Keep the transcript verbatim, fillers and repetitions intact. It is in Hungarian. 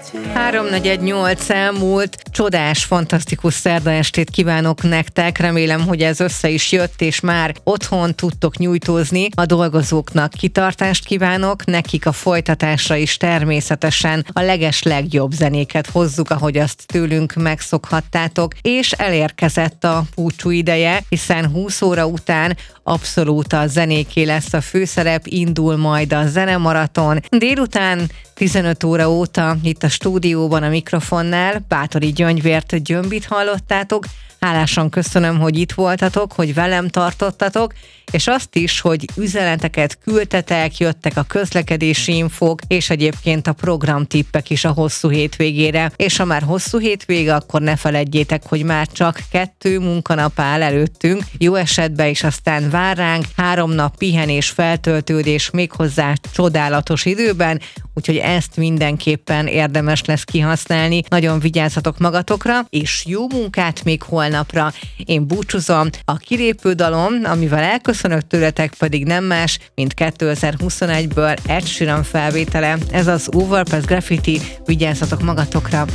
háromnegyed nyolc elmúlt, csodás, fantasztikus szerda estét kívánok nektek, remélem, hogy ez össze is jött, és már otthon tudtok nyújtózni. A dolgozóknak kitartást kívánok, nekik a folytatásra is természetesen a leges legjobb zenéket hozzuk, ahogy azt tőlünk megszokhattátok, és elérkezett a búcsú ideje, hiszen húsz óra után abszolút a zenéké lesz a főszerep, indul majd a zenemaraton. Délután tizenöt óra óta itt a stúdióban a mikrofonnál Báthori Gyöngyvért Gyömbit hallottátok. Hálásan köszönöm, hogy itt voltatok, hogy velem tartottatok, és azt is, hogy üzeneteket küldtetek, jöttek a közlekedési infók, és egyébként a programtippek is a hosszú hétvégére. És ha már hosszú hétvége, akkor ne feledjétek, hogy már csak kettő munkanap áll előttünk, jó esetben is aztán vár ránk három nap pihenés, feltöltődés, méghozzá csodálatos időben, úgyhogy ezt mindenképpen érdemes lesz kihasználni. Nagyon vigyázzatok magatokra, és jó munkát még holnapra. Én búcsúzom, a kilépő dalom, amivel elköszönök tőletek, pedig nem más, mint kétezer-huszonegyből Ed Sheeran felvétele. Ez az Overpass Graffiti, vigyázzatok magatokra,